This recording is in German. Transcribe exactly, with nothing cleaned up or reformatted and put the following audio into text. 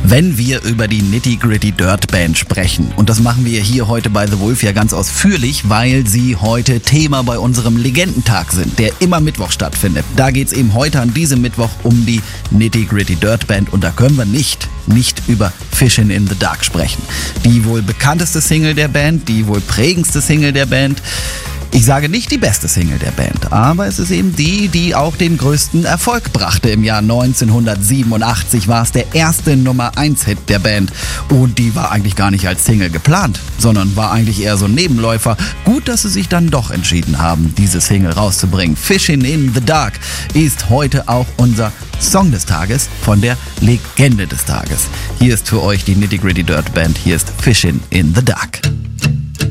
wenn wir über die Nitty Gritty Dirt Band sprechen. Und das machen wir hier heute bei The Wolf ja ganz ausführlich, weil sie heute Thema bei unserem Legendentag sind, der immer Mittwoch stattfindet. Da geht es eben heute an diesem Mittwoch um die Nitty Gritty Dirt Band und da können wir nicht, nicht über Fishin' in the Dark sprechen. Die wohl bekannteste Single der Band, die wohl prägendste Single der Band. Ich sage nicht die beste Single der Band, aber es ist eben die, die auch den größten Erfolg brachte. Im Jahr neunzehnhundertsiebenundachtzig war es der erste Nummer eins Hit der Band und die war eigentlich gar nicht als Single geplant, sondern war eigentlich eher so ein Nebenläufer. Gut, dass sie sich dann doch entschieden haben, diese Single rauszubringen. Fishin' in the Dark ist heute auch unser Song des Tages von der Legende des Tages. Hier ist für euch die Nitty Gritty Dirt Band, hier ist Fishin' in the Dark.